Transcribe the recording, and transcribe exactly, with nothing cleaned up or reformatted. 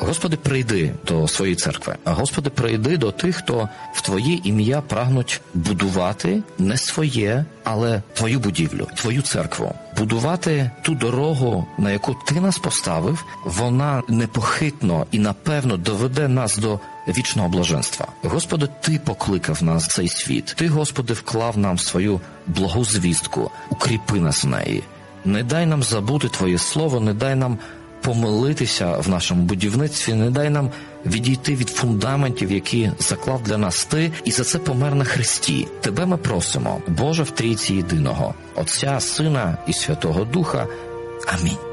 Господи, прийди до своєї церкви. Господи, прийди до тих, хто в Твоє ім'я прагнуть будувати не своє, але Твою будівлю, Твою церкву. Будувати ту дорогу, на яку Ти нас поставив, вона непохитно і напевно доведе нас до вічного блаженства. Господи, Ти покликав нас в цей світ. Ти, Господи, вклав нам свою благу звістку. Укріпи нас в неї. Не дай нам забути Твоє Слово, не дай нам помилитися в нашому будівництві, не дай нам відійти від фундаментів, які заклав для нас Ти, і за це помер на хресті. Тебе ми просимо, Боже в Трійці єдиного, Отця, Сина і Святого Духа. Амінь.